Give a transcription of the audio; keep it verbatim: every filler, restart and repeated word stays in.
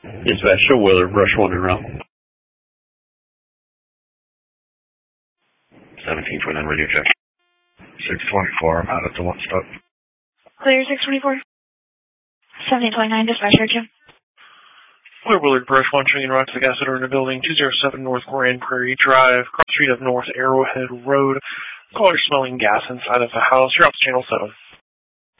Dispatch, show Wheeler, brush one and route. seventeen twenty-nine radio check. six twenty-four, I'm out at the one stop. Clear six twenty-four. seventeen twenty-nine, dispatch, heard you. Clear Willard, brush one, Trinian Rocks, the gas leader in the building, two oh seven North Grand Prairie Drive, cross street of North Arrowhead Road. Caller smelling gas inside of the house. You're off channel seven.